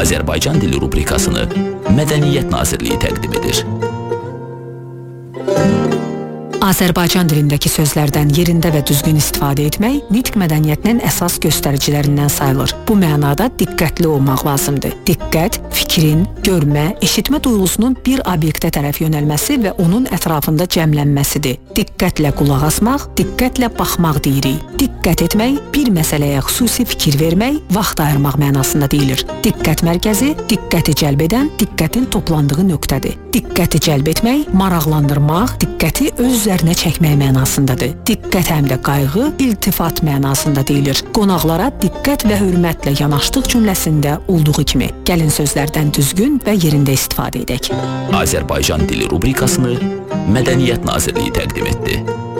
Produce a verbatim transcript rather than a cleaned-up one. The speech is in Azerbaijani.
Azərbaycan dili rubrikasını Mədəniyyət Nazirliyi təqdim edir. Azərbaycan dilindəki sözlərdən yerində və düzgün istifadə etmək nitq mədəniyyətinin əsas göstəricilərindən sayılır. Bu mənada diqqətli olmaq lazımdır. Diqqət, fikrin, görmə, eşitmə duyğusunun bir obyektə tərəf yönəlməsi və onun ətrafında cəmlənməsidir. Diqqətlə qulaq asmaq, diqqətlə baxmaq deyirik. Diqqət etmək, bir məsələyə xüsusi fikir vermək, vaxt ayırmaq mənasında deyilir. Diqqət mərkəzi, diqqəti cəlb edən, diqqətin toplandığı nöqtədir. Diqqəti cəlb etmək, maraqlandırmaq, diqqəti öz üzərinə çəkmək mənasındadır. Diqqət həm də qayğı, iltifat mənasında deyilir. Qonaqlara diqqət və hörmətlə yanaşdıq cümləsində olduğu kimi. Gəlin sözlərdən düzgün və yerində istifadə edək. Azərbaycan dili rubrikasını Mədəniyyət Nazirliyi təqdim etdi.